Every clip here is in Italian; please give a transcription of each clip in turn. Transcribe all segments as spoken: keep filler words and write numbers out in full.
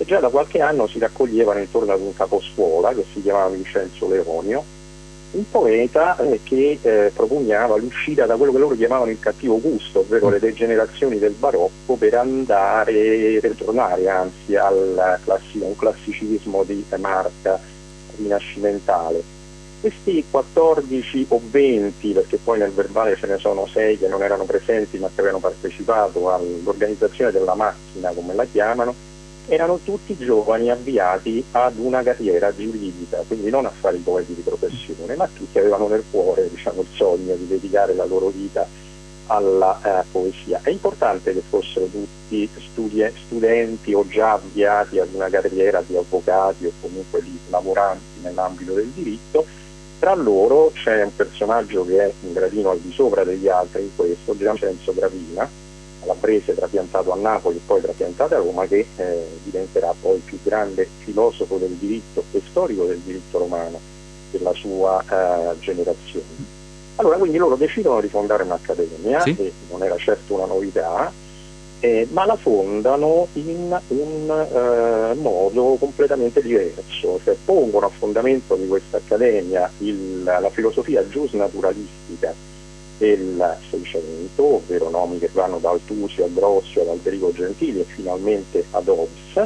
e già da qualche anno si raccoglievano intorno ad un caposcuola che si chiamava Vincenzo Leonio, un poeta eh, che eh, propugnava l'uscita da quello che loro chiamavano il cattivo gusto, ovvero le degenerazioni del barocco, per andare, per tornare anzi al classi- un classicismo di marca rinascimentale. Questi quattordici o venti, perché poi nel verbale ce ne sono sei che non erano presenti ma che avevano partecipato all'organizzazione della macchina, come la chiamano, erano tutti giovani avviati ad una carriera giuridica, quindi non a fare i poeti di professione, ma tutti avevano nel cuore, diciamo, il sogno di dedicare la loro vita alla eh, poesia. È importante che fossero tutti studi- studenti o già avviati ad una carriera di avvocati o comunque di lavoranti nell'ambito del diritto. Tra loro c'è un personaggio che è un gradino al di sopra degli altri in questo, Vincenzo Gravina, calabrese, trapiantato a Napoli e poi trapiantato a Roma, che eh, diventerà poi il più grande filosofo del diritto e storico del diritto romano della sua eh, generazione. Allora, quindi loro decidono di fondare un'accademia, Sì? e non era certo una novità, eh, ma la fondano in un eh, modo completamente diverso, cioè pongono a fondamento di questa accademia il, la filosofia giusnaturalistica del Seicento, ovvero nomi che vanno da Altusio a Grossio ad Alberico Gentili e finalmente ad Hobbes,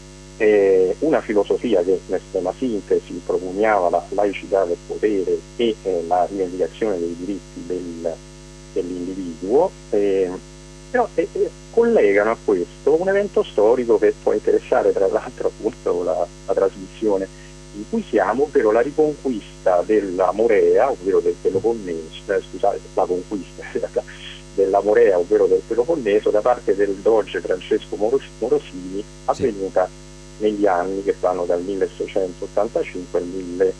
eh, una filosofia che in estrema sintesi propugnava la laicità del potere e eh, la rivendicazione dei diritti del, dell'individuo, eh, però eh, eh, collegano a questo un evento storico che può interessare tra l'altro appunto la, la trasmissione in cui siamo, ovvero la riconquista della Morea, ovvero del Peloponneso, eh, scusate, la conquista in realtà, della Morea, ovvero del Peloponneso, da parte del doge Francesco Moros- Morosini, avvenuta sì. negli anni che vanno dal milleseicentottantacinque al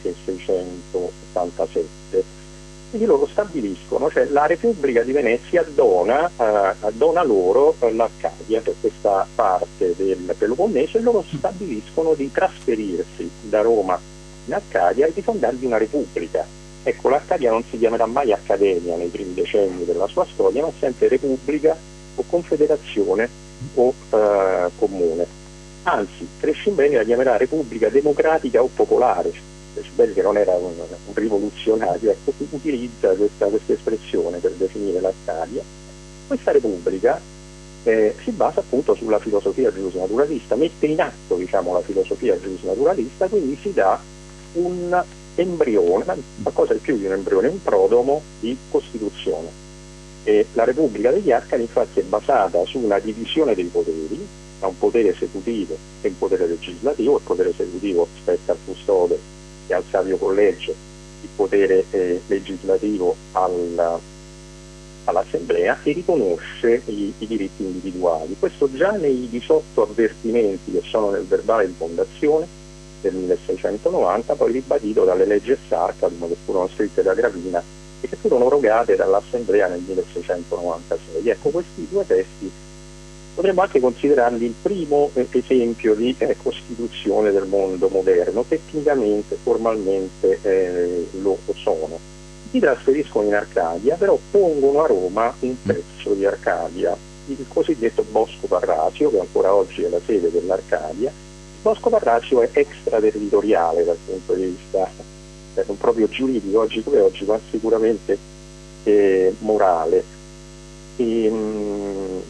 milleseicentottantasette. Quindi loro stabiliscono, cioè la Repubblica di Venezia dona, eh, dona loro eh, l'Arcadia, per questa parte del Peloponneso, e loro stabiliscono di trasferirsi da Roma in Arcadia e di fondarvi una repubblica. Ecco, l'Arcadia non si chiamerà mai Accademia nei primi decenni della sua storia, ma sempre Repubblica o Confederazione o eh, Comune. Anzi, Crescimbeni la chiamerà Repubblica Democratica o Popolare. Crescimbeni, che non era un, un rivoluzionario, ecco, utilizza questa, questa espressione per definire l'Arcadia. Questa Repubblica eh, si basa appunto sulla filosofia giusnaturalista, mette in atto, diciamo, la filosofia giusnaturalista, quindi si dà un embrione, qualcosa di più di un embrione, un prodromo di Costituzione. E la Repubblica degli Arcadi infatti è basata su una divisione dei poteri, da un potere esecutivo e un potere legislativo. Il potere esecutivo spetta al custode e al Savio Collegio, il potere eh, legislativo al, all'Assemblea, e riconosce i, i diritti individuali. Questo già nei diciotto avvertimenti che sono nel verbale di fondazione del milleseicentonovanta, poi ribadito dalle leggi Sarcadum, che furono scritte da Gravina e che furono rogate dall'Assemblea nel milleseicentonovantasei. Ecco, questi due testi potremmo anche considerarli il primo eh, esempio di eh, costituzione del mondo moderno. Tecnicamente, formalmente eh, lo sono. Si trasferiscono in Arcadia, però pongono a Roma un pezzo di Arcadia, il cosiddetto Bosco Parrasio, che ancora oggi è la sede dell'Arcadia. Il Bosco Parrasio è extraterritoriale dal punto di vista eh, non proprio giuridico, oggi come oggi, ma sicuramente eh, morale. E, mh,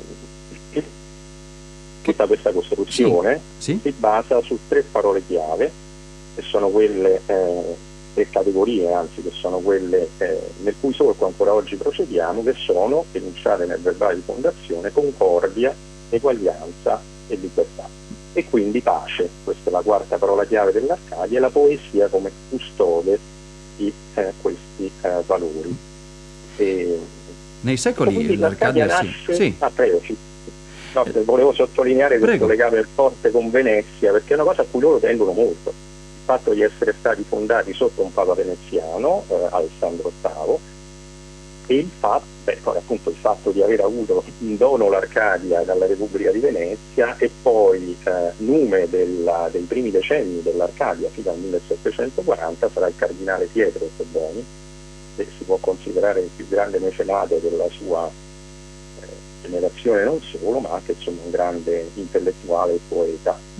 tutta questa costruzione sì, sì. si basa su tre parole chiave, che sono quelle, eh, tre categorie anzi, che sono quelle eh, nel cui solco ancora oggi procediamo, che sono enunciate nel verbale di fondazione: concordia, eguaglianza e libertà. E quindi pace, questa è la quarta parola chiave dell'Arcadia, e la poesia come custode di eh, questi eh, valori. E, Nei secoli quindi l'Arcadia, l'Arcadia sì. nasce sì. a prego, sì. No, volevo sottolineare questo Prego. legame forte con Venezia, perché è una cosa a cui loro tengono molto, il fatto di essere stati fondati sotto un papa veneziano, eh, Alessandro ottavo, e il fatto, beh, poi appunto il fatto di aver avuto in dono l'Arcadia dalla Repubblica di Venezia, e poi eh, nume della, dei primi decenni dell'Arcadia fino al millesettecentoquaranta sarà il cardinale Pietro Ottoboni, che si può considerare il più grande mecenate della sua generazione, non solo, ma anche insomma un grande intellettuale e poeta.